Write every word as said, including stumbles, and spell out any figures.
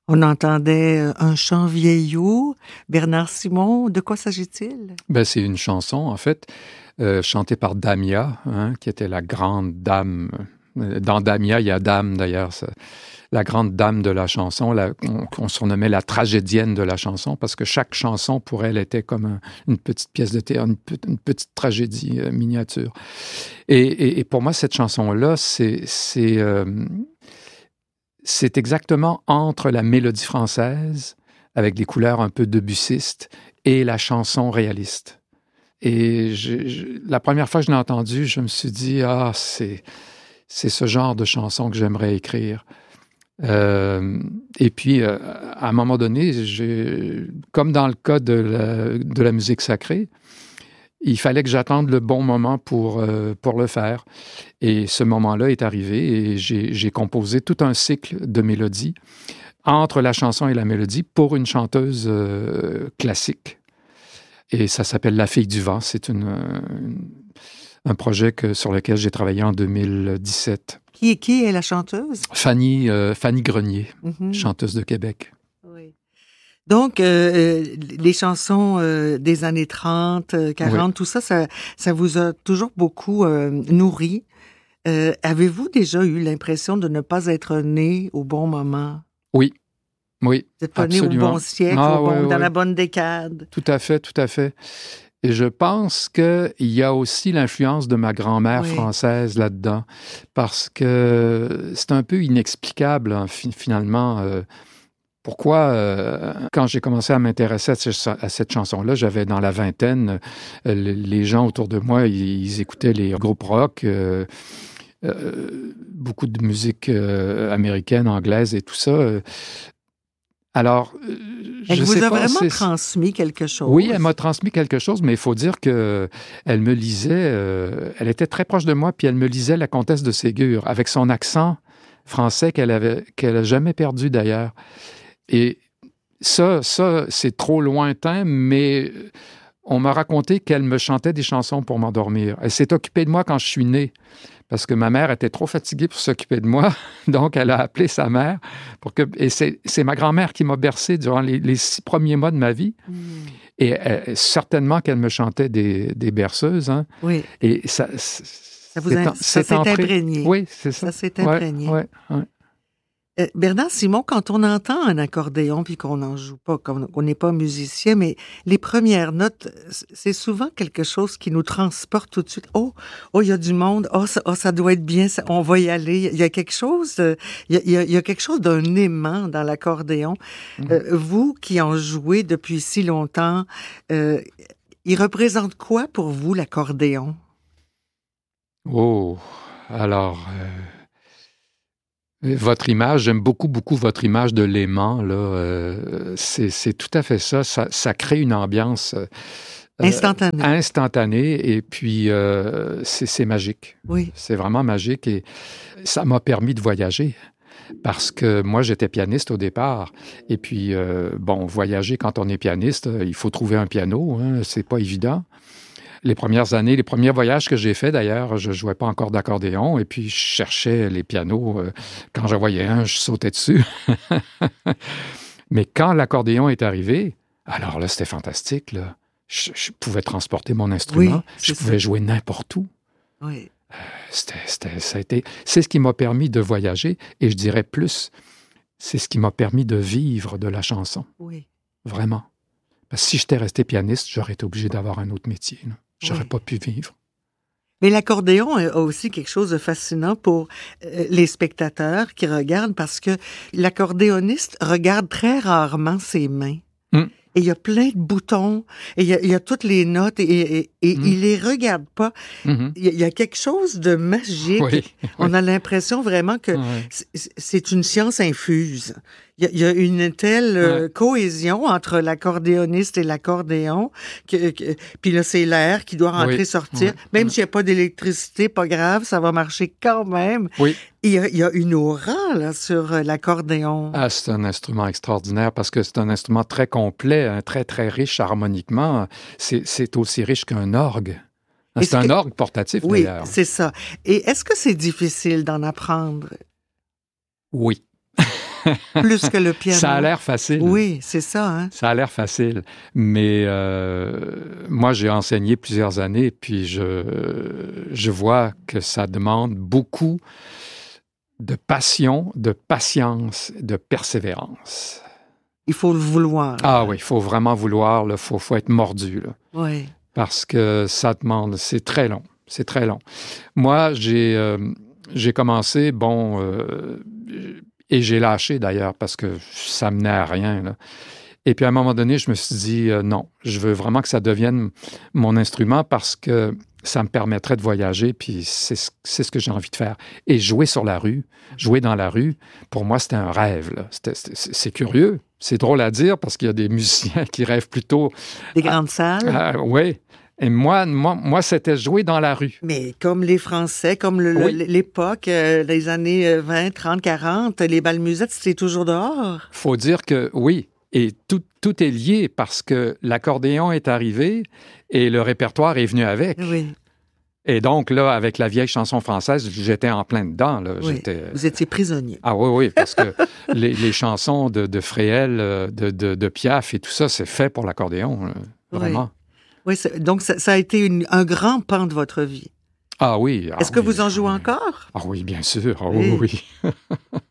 On entendait un chant vieillot. Bernard Simon, de quoi s'agit-il? Ben, c'est une chanson, en fait, euh, chantée par Damia, hein, qui était la grande dame. Dans Damia, il y a Dame, d'ailleurs, ça, la grande dame de la chanson, la, on, on surnommait la tragédienne de la chanson, parce que chaque chanson, pour elle, était comme un, une petite pièce de théâtre, une, une petite tragédie euh, miniature. Et, et, et pour moi, cette chanson-là, c'est... c'est euh, C'est exactement entre la mélodie française, avec des couleurs un peu debussistes, et la chanson réaliste. Et je, je, la première fois que je l'ai entendue, je me suis dit, ah, c'est, c'est ce genre de chanson que j'aimerais écrire. Euh, et puis, euh, à un moment donné, j'ai, comme dans le cas de la, de la musique sacrée, il fallait que j'attende le bon moment pour, euh, pour le faire. Et ce moment-là est arrivé et j'ai, j'ai composé tout un cycle de mélodies entre la chanson et la mélodie pour une chanteuse euh, classique. Et ça s'appelle La Fille du Vent. C'est une, une, un projet que, sur lequel j'ai travaillé en deux mille dix-sept. Qui, qui est la chanteuse? Fanny, euh, Fanny Grenier, mm-hmm. chanteuse de Québec. Oui. Donc, euh, les chansons euh, des années trente, quarante, oui. tout ça, ça, ça vous a toujours beaucoup euh, nourri. Euh, avez-vous déjà eu l'impression de ne pas être né au bon moment? Oui, oui, Vous n'êtes pas absolument. né au bon siècle, ah, au bon, oui, dans oui. la bonne décade? Tout à fait, tout à fait. Et je pense qu'il y a aussi l'influence de ma grand-mère oui. française là-dedans, parce que c'est un peu inexplicable, hein, finalement. Euh, pourquoi, euh, quand j'ai commencé à m'intéresser à, ce, à cette chanson-là, j'avais dans la vingtaine, euh, les gens autour de moi, ils, ils écoutaient les groupes rock, euh, euh, beaucoup de musique euh, américaine, anglaise et tout ça. Euh, Alors, euh, elle je vous sais a pas, vraiment c'est... transmis quelque chose. Oui, elle m'a transmis quelque chose, mais il faut dire qu'elle me lisait, euh, elle était très proche de moi, puis elle me lisait La Comtesse de Ségur, avec son accent français qu'elle avait, qu'elle n'a jamais perdu d'ailleurs. Et ça, ça, c'est trop lointain, mais on m'a raconté qu'elle me chantait des chansons pour m'endormir. Elle s'est occupée de moi quand je suis né, parce que ma mère était trop fatiguée pour s'occuper de moi. Donc, elle a appelé sa mère. Pour que, et c'est, c'est ma grand-mère qui m'a bercé durant les, les six premiers mois de ma vie. Mmh. Et elle, certainement qu'elle me chantait des, des berceuses. Hein. Oui. Et ça, ça vous a, ça s'est imprégné. Oui, c'est ça. Ça s'est imprégné. Ouais, ouais, ouais. Euh, Bernard Simon, quand on entend un accordéon puis qu'on n'en joue pas, qu'on n'est pas musicien, mais les premières notes, c'est souvent quelque chose qui nous transporte tout de suite. Oh, oh, il y a du monde. Oh, ça, oh, ça doit être bien. Ça, on va y aller. Il y a quelque chose. Il y a, il y a, il y a quelque chose d'un aimant dans l'accordéon. Mmh. Euh, vous qui en jouez depuis si longtemps, euh, il représente quoi pour vous l'accordéon? Oh, alors. Euh... Votre image, j'aime beaucoup, beaucoup votre image de l'aimant, là. Euh, c'est, c'est tout à fait ça. Ça, ça crée une ambiance euh, instantanée. instantanée. Et puis, euh, c'est, c'est magique. Oui. C'est vraiment magique. Et ça m'a permis de voyager. Parce que moi, j'étais pianiste au départ. Et puis, euh, bon, voyager quand on est pianiste, il faut trouver un piano. Hein, c'est pas évident. Les premières années, les premiers voyages que j'ai faits, d'ailleurs, je ne jouais pas encore d'accordéon et puis je cherchais les pianos. Euh, quand j'en voyais un, je sautais dessus. Mais quand l'accordéon est arrivé, alors là, c'était fantastique. Là. Je, je pouvais transporter mon instrument. Oui, je pouvais ça. jouer n'importe où. Oui. Euh, c'était, c'était, ça a été, c'est ce qui m'a permis de voyager et je dirais plus, c'est ce qui m'a permis de vivre de la chanson. Oui. Vraiment. Parce que si j'étais resté pianiste, j'aurais été obligé d'avoir un autre métier. Là. J'aurais oui. pas pu vivre. Mais l'accordéon a aussi quelque chose de fascinant pour les spectateurs qui regardent parce que l'accordéoniste regarde très rarement ses mains. Mm. Et il y a plein de boutons, et il y a, il y a toutes les notes, et, et, et mm. il les regarde pas. Mm-hmm. Il y a quelque chose de magique. Oui, On oui. a l'impression vraiment que oui. c'est, c'est une science infuse. Il y a, il y a une telle euh, ouais. cohésion entre l'accordéoniste et l'accordéon, que, que, puis là, c'est l'air qui doit rentrer-sortir. Oui. Même oui. s'il n'y a pas d'électricité, pas grave, ça va marcher quand même. Oui. Il y a, il y a une aura là, sur l'accordéon. Ah, c'est un instrument extraordinaire parce que c'est un instrument très complet, hein, très, très riche harmoniquement. C'est, c'est aussi riche qu'un orgue. C'est est-ce un que... orgue portatif, oui, d'ailleurs. Oui, c'est ça. Et est-ce que c'est difficile d'en apprendre? Oui. Plus que le piano. Ça a l'air facile. Oui, c'est ça. Hein? Ça a l'air facile. Mais euh, moi, j'ai enseigné plusieurs années, puis je, je vois que ça demande beaucoup de passion, de patience, de persévérance. Il faut le vouloir. Ah oui, il faut vraiment vouloir, il faut, faut être mordu. Là. Oui. Parce que ça demande, c'est très long, c'est très long. Moi, j'ai, euh, j'ai commencé, bon, euh, et j'ai lâché d'ailleurs parce que ça menait à rien, là. Et puis à un moment donné, je me suis dit, euh, non, je veux vraiment que ça devienne mon instrument parce que ça me permettrait de voyager, puis c'est, c'est ce que j'ai envie de faire. Et jouer sur la rue, jouer dans la rue, pour moi, c'était un rêve, là. C'était, c'était, c'est curieux, c'est drôle à dire parce qu'il y a des musiciens qui rêvent plutôt... Des grandes à, salles? À, oui. Et moi, moi, moi, c'était jouer dans la rue. Mais comme les Français, comme le, oui. le, l'époque, euh, les années vingt, trente, quarante, les bals musettes, c'était toujours dehors? Faut dire que oui. Et tout, tout est lié parce que l'accordéon est arrivé et le répertoire est venu avec. Oui. Et donc, là, avec la vieille chanson française, j'étais en plein dedans. Là. Oui. J'étais... Vous étiez prisonnier. Ah oui, oui, parce que les, les chansons de, de Fréhel, de, de, de Piaf et tout ça, c'est fait pour l'accordéon, là. Vraiment. Oui, oui, donc ça, ça a été une, un grand pan de votre vie. Ah oui. Ah Est-ce que oui, vous en jouez ah oui. encore? Ah oui, bien sûr. Ah oui, oui.